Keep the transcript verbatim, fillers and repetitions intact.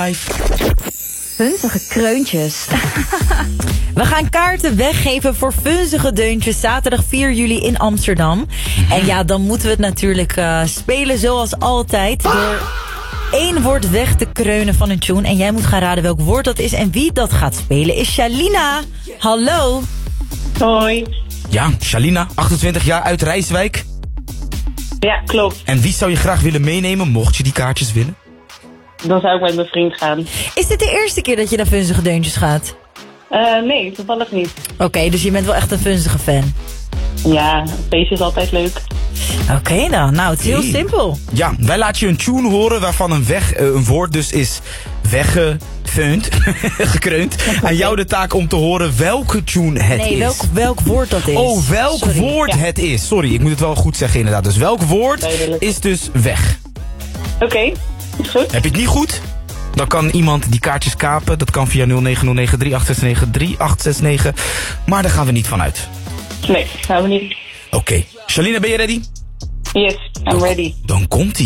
live. Funzige kreuntjes. We gaan kaarten weggeven voor Funzige Deuntjes zaterdag vier juli in Amsterdam. En ja, dan moeten we het natuurlijk uh, spelen zoals altijd. Door één woord weg te kreunen van een tune. En jij moet gaan raden welk woord dat is. En wie dat gaat spelen is Shalina. Hallo. Hoi. Ja, Shalina, achtentwintig jaar, uit Rijswijk. Ja, klopt. En wie zou je graag willen meenemen, mocht je die kaartjes willen? Dan zou ik met mijn vriend gaan. Is dit de eerste keer dat je naar Funzige Deuntjes gaat? Uh, nee, toevallig niet. Oké, okay, dus je bent wel echt een Funzige fan. Ja, een feestje is altijd leuk. Oké okay, dan, nou het is heel hey. simpel. Ja, wij laten je een tune horen waarvan een, weg, uh, een woord dus is weggefeund, gekreund. Aan jou de taak om te horen welke tune het nee, is. Nee, welk, welk woord dat is. Oh, welk Sorry. woord ja. het is. Sorry, ik moet het wel goed zeggen inderdaad. Dus welk woord Duidelijk. is dus weg? Oké, okay, is goed. Heb je het niet goed? Dan kan iemand die kaartjes kapen. Dat kan via nul negen nul negen drie acht zes negen drie acht zes negen. Maar daar gaan we niet van uit. Nee, gaan we niet. Oké. Okay. Shalina, ben je ready? Yes, I'm ready. Dan komt-ie.